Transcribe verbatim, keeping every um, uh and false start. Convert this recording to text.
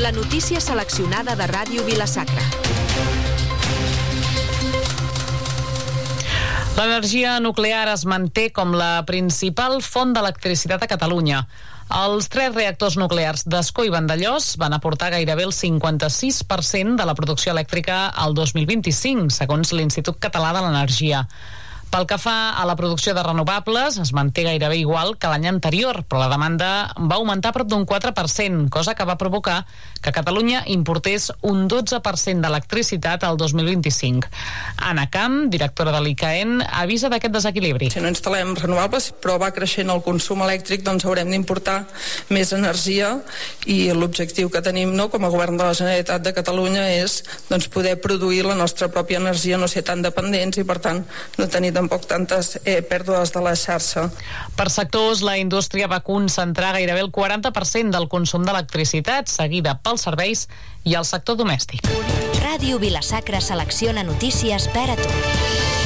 La notícia seleccionada de Ràdio Vila-sacra. L'energia nuclear es manté com la principal font d'electricitat a Catalunya. Els tres reactors nuclears d'Ascó i Vandellòs van aportar gairebé el cinquanta-sis per cent de la producció elèctrica al dos mil vint-i-cinc, segons l'Institut Català de l'Energia. Pel que fa a la producció de renovables, es manté gairebé igual que l'any anterior, però la demanda va augmentar prop d'un quatre per cent, cosa que va provocar que Catalunya importés un dotze per cent d'electricitat al dos mil vint-i-cinc. Anna Camp, directora de l'I C A E N, avisa d'aquest desequilibri. Si no instal·lem renovables, però va creixent el consum elèctric, doncs haurem d'importar més energia i l'objectiu que tenim, no, com a govern de la Generalitat de Catalunya és doncs, poder produir la nostra pròpia energia, no ser tan dependents i, per tant, no tenir tampoc tantes eh, pèrdues de la xarxa. Per sectors, la indústria va concentrar gairebé el quaranta per cent del consum d'electricitat, seguida pels serveis i el sector domèstic. Ràdio Vila-sacra selecciona notícies per a tu.